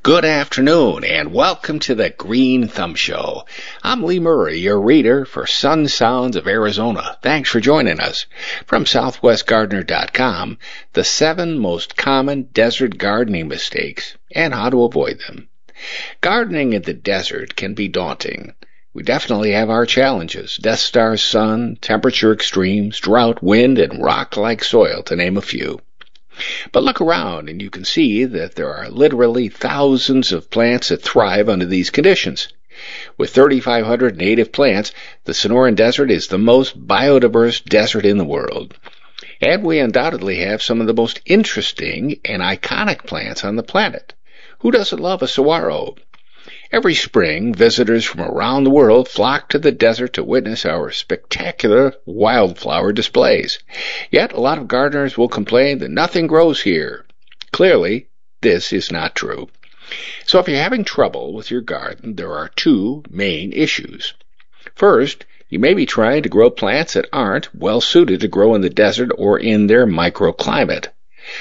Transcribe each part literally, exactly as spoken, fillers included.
Good afternoon, and welcome to the Green Thumb Show. I'm Lee Murray, your reader for Sun Sounds of Arizona. Thanks for joining us. From Southwest Gardener dot com, the seven most common desert gardening mistakes and how to avoid them. Gardening in the desert can be daunting. We definitely have our challenges: Death Star sun, temperature extremes, drought, wind, and rock-like soil, to name a few. But look around and you can see that there are literally thousands of plants that thrive under these conditions. With thirty-five hundred native plants, the Sonoran Desert is the most biodiverse desert in the world. And we undoubtedly have some of the most interesting and iconic plants on the planet. Who doesn't love a saguaro? Every spring, visitors from around the world flock to the desert to witness our spectacular wildflower displays. Yet, a lot of gardeners will complain that nothing grows here. Clearly, this is not true. So if you're having trouble with your garden, there are two main issues. First, you may be trying to grow plants that aren't well suited to grow in the desert or in their microclimate.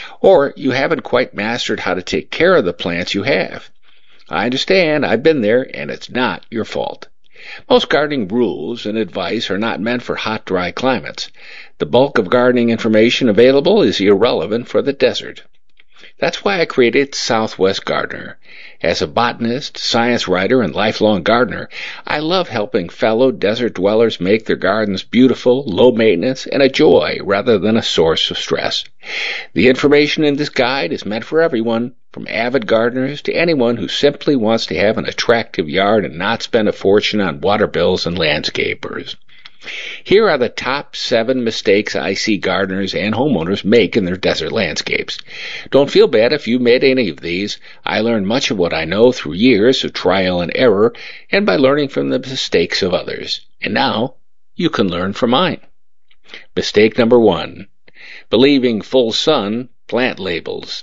Or you haven't quite mastered how to take care of the plants you have. I understand, I've been there, and it's not your fault. Most gardening rules and advice are not meant for hot, dry climates. The bulk of gardening information available is irrelevant for the desert. That's why I created Southwest Gardener. As a botanist, science writer, and lifelong gardener, I love helping fellow desert dwellers make their gardens beautiful, low maintenance, and a joy rather than a source of stress. The information in this guide is meant for everyone, from avid gardeners to anyone who simply wants to have an attractive yard and not spend a fortune on water bills and landscapers. Here are the top seven mistakes I see gardeners and homeowners make in their desert landscapes. Don't feel bad if you made any of these. I learned much of what I know through years of trial and error and by learning from the mistakes of others. And now, you can learn from mine. Mistake number one: believing full sun plant labels.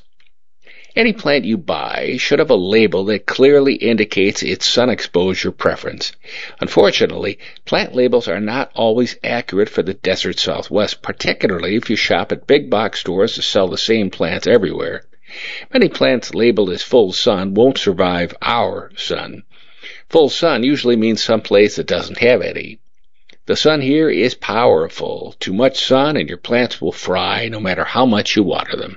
Any plant you buy should have a label that clearly indicates its sun exposure preference. Unfortunately, plant labels are not always accurate for the desert Southwest, particularly if you shop at big box stores that sell the same plants everywhere. Many plants labeled as full sun won't survive our sun. Full sun usually means someplace that doesn't have any. The sun here is powerful. Too much sun and your plants will fry no matter how much you water them.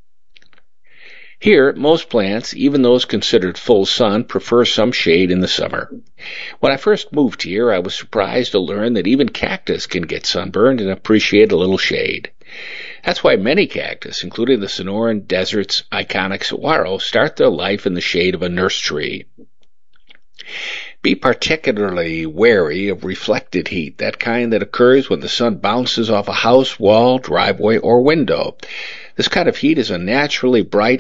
Here, most plants, even those considered full sun, prefer some shade in the summer. When I first moved here, I was surprised to learn that even cactus can get sunburned and appreciate a little shade. That's why many cactus, including the Sonoran Desert's iconic saguaro, start their life in the shade of a nurse tree. Be particularly wary of reflected heat, that kind that occurs when the sun bounces off a house, wall, driveway, or window. This kind of heat is unnaturally bright